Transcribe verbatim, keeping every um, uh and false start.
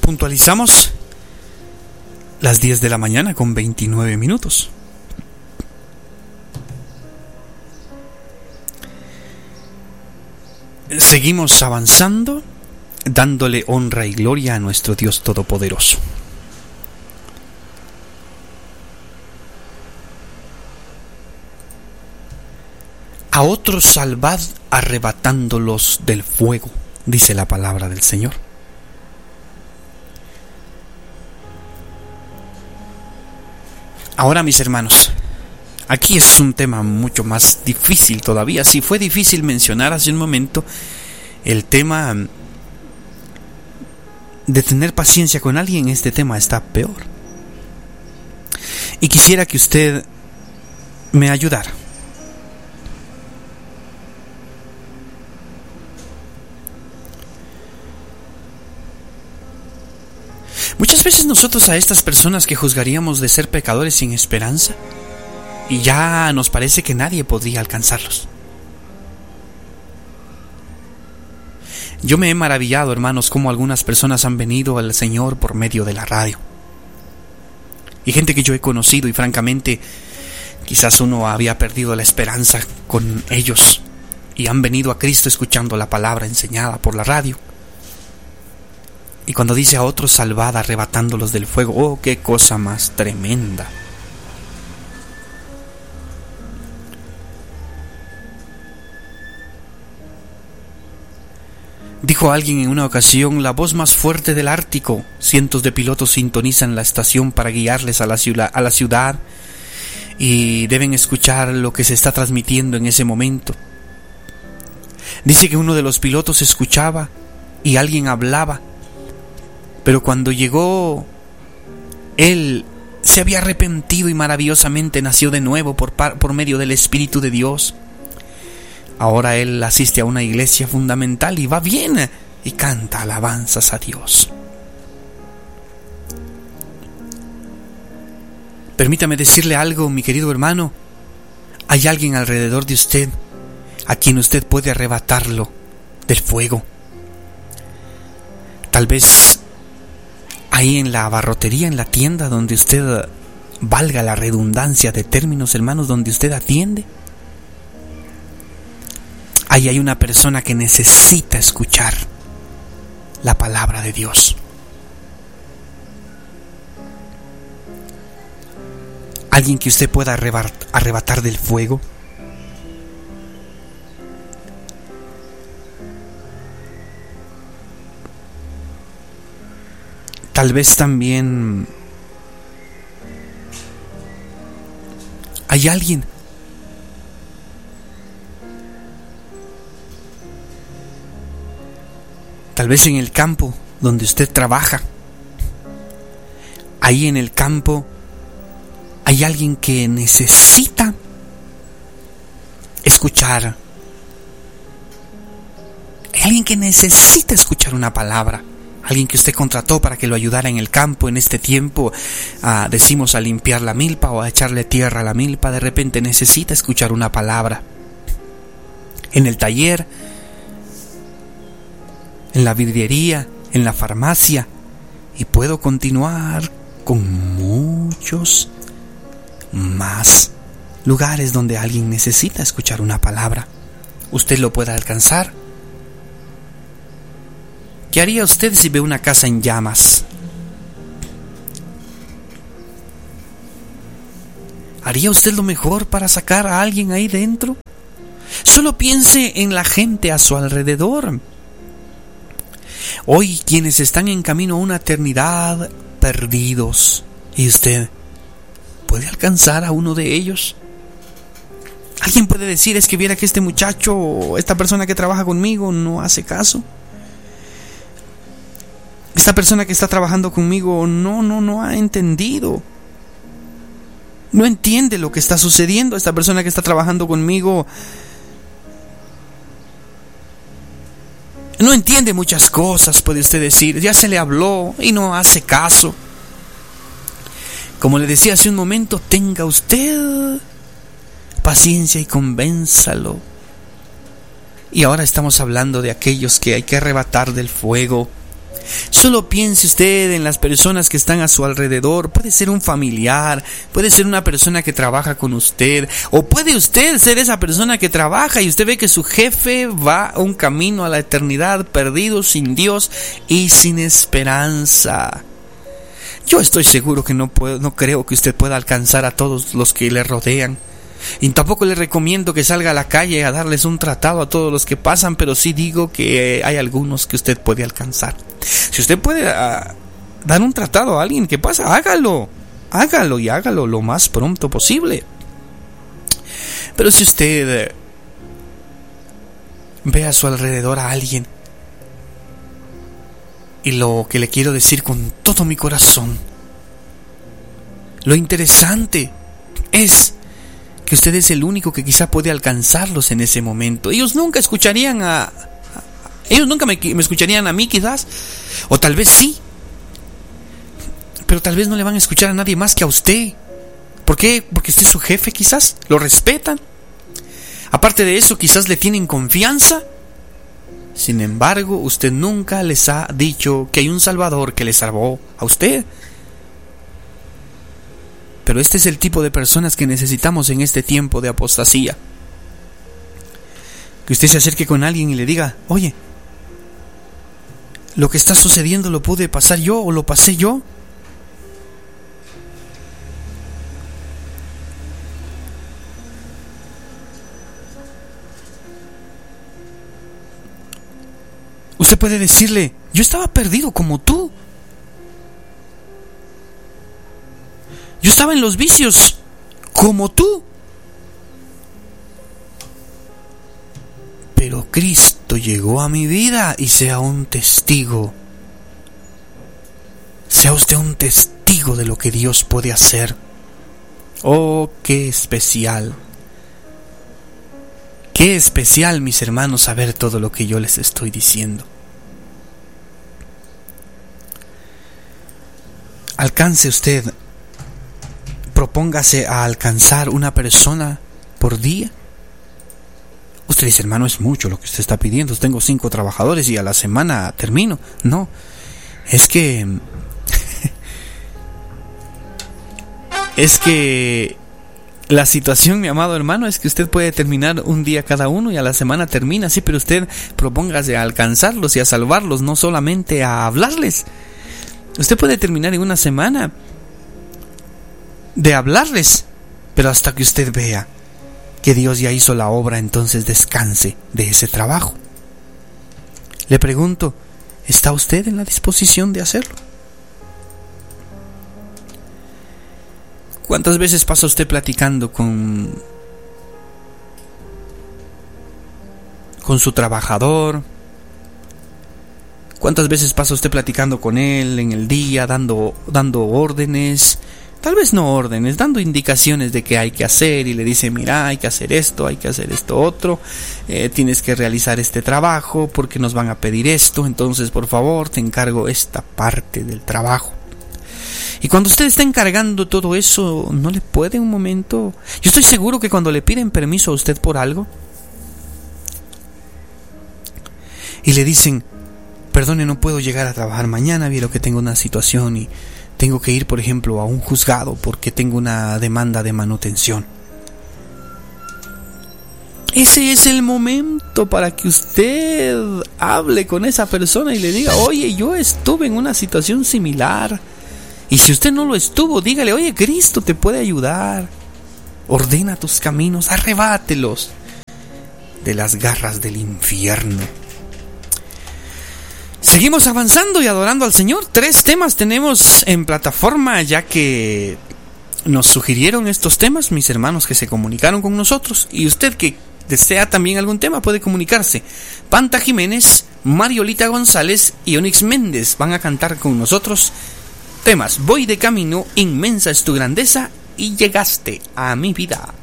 Puntualizamos las diez de la mañana con veintinueve minutos. Seguimos avanzando, dándole honra y gloria a nuestro Dios Todopoderoso. A otros salvad arrebatándolos del fuego, dice la palabra del Señor. Ahora, mis hermanos, aquí es un tema mucho más difícil todavía. Si fue difícil mencionar hace un momento el tema de tener paciencia con alguien, este tema está peor. Y quisiera que usted me ayudara. Muchas veces nosotros a estas personas que juzgaríamos de ser pecadores sin esperanza, y ya nos parece que nadie podría alcanzarlos. Yo me he maravillado, hermanos, cómo algunas personas han venido al Señor por medio de la radio. Y gente que yo he conocido y francamente quizás uno había perdido la esperanza con ellos y han venido a Cristo escuchando la palabra enseñada por la radio. Y cuando dice a otros salvad arrebatándolos del fuego, oh, qué cosa más tremenda. Dijo alguien en una ocasión, la voz más fuerte del Ártico. Cientos de pilotos sintonizan la estación para guiarles a la ciudad, a la ciudad y deben escuchar lo que se está transmitiendo en ese momento. Dice que uno de los pilotos escuchaba y alguien hablaba, pero cuando llegó, él se había arrepentido y maravillosamente nació de nuevo por, por medio del Espíritu de Dios. Ahora él asiste a una iglesia fundamental y va bien y canta alabanzas a Dios. Permítame decirle algo, mi querido hermano. Hay alguien alrededor de usted a quien usted puede arrebatarlo del fuego. Tal vez ahí en la abarrotería, en la tienda donde usted, valga la redundancia de términos, hermanos, donde usted atiende. Ahí hay una persona que necesita escuchar la palabra de Dios. Alguien que usted pueda arrebatar del fuego. Tal vez también hay alguien Tal vez en el campo donde usted trabaja, ahí en el campo hay alguien que necesita escuchar. Hay alguien que necesita escuchar una palabra. Alguien que usted contrató para que lo ayudara en el campo en este tiempo, a, decimos, a limpiar la milpa o a echarle tierra a la milpa. De repente necesita escuchar una palabra. En el taller, en la vidriería, en la farmacia, y puedo continuar con muchos más lugares donde alguien necesita escuchar una palabra. Usted lo puede alcanzar. ¿Qué haría usted si ve una casa en llamas? ¿Haría usted lo mejor para sacar a alguien ahí dentro? Solo piense en la gente a su alrededor. Hoy quienes están en camino a una eternidad perdidos, ¿y usted puede alcanzar a uno de ellos? Alguien puede decir, es que viera que este muchacho o esta persona que trabaja conmigo no hace caso. Esta persona que está trabajando conmigo no, no, no ha entendido. No entiende lo que está sucediendo. Esta persona que está trabajando conmigo no entiende muchas cosas, puede usted decir. Ya se le habló y no hace caso. Como le decía hace un momento, tenga usted paciencia y convénzalo. Y ahora estamos hablando de aquellos que hay que arrebatar del fuego. Solo piense usted en las personas que están a su alrededor. Puede ser un familiar, puede ser una persona que trabaja con usted, o puede usted ser esa persona que trabaja y usted ve que su jefe va a un camino a la eternidad, perdido, sin Dios y sin esperanza. Yo estoy seguro que no puedo, no creo que usted pueda alcanzar a todos los que le rodean. Y tampoco le recomiendo que salga a la calle a darles un tratado a todos los que pasan, pero sí digo que hay algunos que usted puede alcanzar. Si usted puede uh, dar un tratado a alguien que pasa, hágalo, hágalo y hágalo lo más pronto posible. Pero si usted uh, ve a su alrededor a alguien, y lo que le quiero decir con todo mi corazón, lo interesante es que usted es el único que quizá puede alcanzarlos en ese momento. Ellos nunca escucharían a... a ellos nunca me, me escucharían a mí quizás. O tal vez sí. Pero tal vez no le van a escuchar a nadie más que a usted. ¿Por qué? Porque usted es su jefe quizás. Lo respetan. Aparte de eso, quizás le tienen confianza. Sin embargo, usted nunca les ha dicho que hay un Salvador que le salvó a usted. Pero este es el tipo de personas que necesitamos en este tiempo de apostasía. Que usted se acerque con alguien y le diga: oye, lo que está sucediendo lo pude pasar yo o lo pasé yo. Usted puede decirle: yo estaba perdido como tú. Yo estaba en los vicios como tú. Pero Cristo llegó a mi vida y sea un testigo. Sea usted un testigo de lo que Dios puede hacer. Oh, qué especial. Qué especial, mis hermanos, saber todo lo que yo les estoy diciendo. Alcance usted, propóngase a alcanzar una persona por día. Usted dice: hermano, es mucho lo que usted está pidiendo. Tengo cinco trabajadores y a la semana termino. No, es que... es que... la situación, mi amado hermano, es que usted puede terminar un día cada uno y a la semana termina. Sí, pero usted propóngase a alcanzarlos y a salvarlos, no solamente a hablarles. Usted puede terminar en una semana de hablarles, pero hasta que usted vea que Dios ya hizo la obra, entonces descanse de ese trabajo. Le pregunto: ¿está usted en la disposición de hacerlo? ¿Cuántas veces pasa usted platicando con con su trabajador? ¿Cuántas veces pasa usted platicando con él en el día, dando dando órdenes? Tal vez no órdenes, dando indicaciones de qué hay que hacer, y le dice: mira, hay que hacer esto, hay que hacer esto otro, eh, tienes que realizar este trabajo porque nos van a pedir esto, entonces por favor te encargo esta parte del trabajo. Y cuando usted está encargando todo eso, ¿no le puede un momento? Yo estoy seguro que cuando le piden permiso a usted por algo y le dicen: perdone, no puedo llegar a trabajar mañana, vieron que tengo una situación y tengo que ir, por ejemplo, a un juzgado porque tengo una demanda de manutención. Ese es el momento para que usted hable con esa persona y le diga: oye, yo estuve en una situación similar. Y si usted no lo estuvo, dígale: oye, Cristo te puede ayudar. Ordena tus caminos, arrebátelos de las garras del infierno. Seguimos avanzando y adorando al Señor. Tres temas tenemos en plataforma, ya que nos sugirieron estos temas mis hermanos que se comunicaron con nosotros. Y usted que desea también algún tema puede comunicarse. Panta Jiménez, Mariolita González y Onix Méndez van a cantar con nosotros temas: voy de camino, inmensa es tu grandeza y llegaste a mi vida.